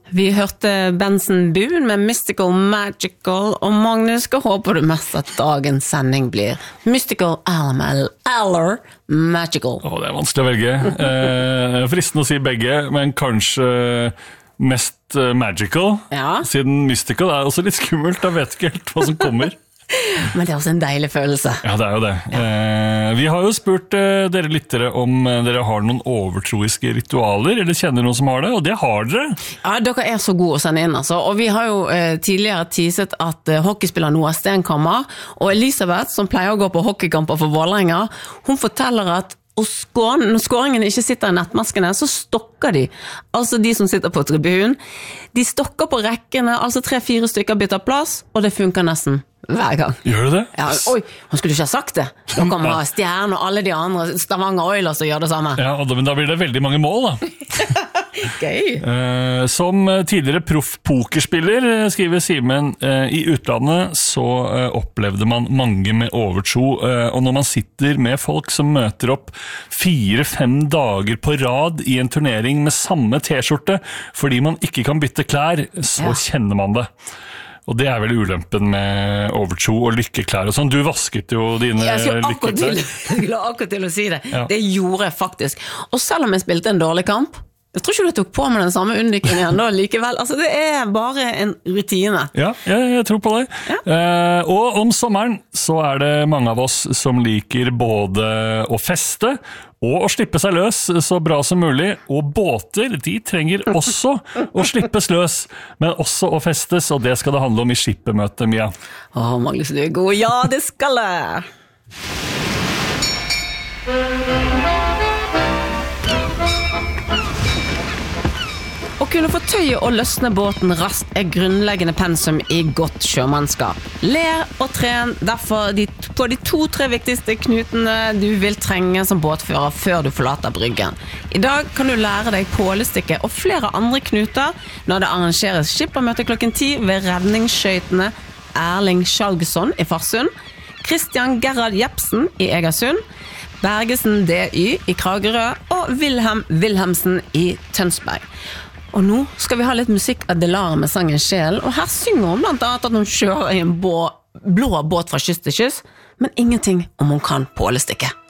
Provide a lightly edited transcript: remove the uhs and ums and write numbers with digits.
Vi hørte Benson Boone med Mystical Magical, og Magnus, skal håpe du mest at dagens sending blir Mystical Aller Magical. Det vanskelig å velge. Fristende å si begge, men kanskje mest magical, siden mystical også litt skummelt, da vet ikke helt hva som kommer. Men det også en deilig følelse. Ja, det jo det. Vi har jo spurt dere lyttere om dere har noen overtroiske ritualer, eller kjenner noen som har det, og det har dere. Ja, dere så gode å sende inn, altså. Og vi har jo tidligere teaset at hockeyspiller Noah Stenkammer, og Elisabeth, som pleier å gå på hockeykamper for Vålerenga, hun forteller at når skåringene ikke sitter i nettmaskene, så stokker de. Altså de som sitter på tribunen. De stokker på rekkene, altså 3-4 stykker bytter plass, og det funker nesten hver gang. Gjør du det? Ja, oi, hun skulle ikke ha sagt det. Da kommer Stjerne og alle de andre Stavanger Oilers og gjør det samme. Ja, men da blir det veldig mange mål, da. Gøy. Som tidligere proff-pokerspiller, skriver Simen, i utlandet så opplevde man mange med overtro, og når man sitter med folk som møter opp 4-5 dager på rad i en turnering med samme t-skjorte, fordi man ikke kan bytte klær, så kjenner man det. Og det vel ulempen med overtro og lykkeklær og sånn. Du vasket jo dine lykkeklær. Jeg skulle akkurat til å si det. Ja. Det gjorde jeg faktisk. Og selv om jeg spilte en dårlig kamp, jeg tror ikke du tok på med den samme undikken igjen da, likevel. Altså, det bare en rutine. Ja, jeg tror på det. Ja. Og om sommeren så det mange av oss som liker både å feste og å slippe seg løs så bra som mulig. Og båter, de trenger også å slippes løs, men også å festes, og det skal det handle om i skippermøtet, Mia. Magnus, du god. Ja, det skal jeg! Å kunne fortøye og løsne båten raskt grunnleggende pensum i godt sjømannskap. Ler og tren derfor på de 2-3 viktigste knutene du vil trenge som båtfører før du forlater bryggen. I dag kan du lære deg pålestikke og flere andre knuter når det arrangeres skippermøte klokken 10 ved redningsskøytene Erling Skjalgsson i Farsund, Christian Gerhard Jepsen i Egersund, Bergesen DY i Kragerø og Wilhelm Wilhelmsen i Tønsberg. Og nå skal vi ha litt musikk av Delara med sangen Sjelen, og her synger hun blant annet at hun kjører i en blå båt fra kyst til kyst, men ingenting om hun kan pålestikke.